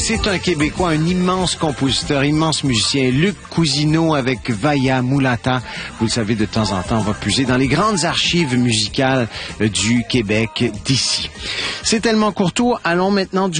C'est un Québécois, un immense compositeur, immense musicien, Luc Cousineau avec Vaya Mulata. Vous le savez, de temps en temps, on va puiser dans les grandes archives musicales du Québec d'ici. C'est tellement courtois. Allons maintenant du